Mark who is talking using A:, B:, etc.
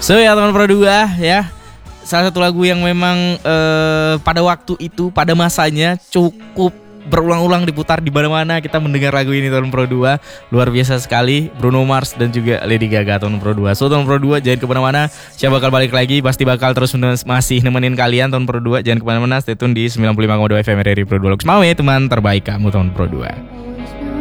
A: So ya teman Pro 2 ya, salah satu lagu yang memang pada waktu itu, pada masanya cukup berulang-ulang diputar di mana-mana. Kita mendengar lagu ini tahun Pro 2. Luar biasa sekali, Bruno Mars dan juga Lady Gaga tahun Pro 2. So tahun Pro 2 jangan kemana-mana, saya bakal balik lagi, pasti bakal terus masih nemenin kalian tahun Pro 2. Jangan kemana-mana, stay tune di 95,2 FM RRI Pro 2 Lux Mawe, teman terbaik kamu tahun Pro 2.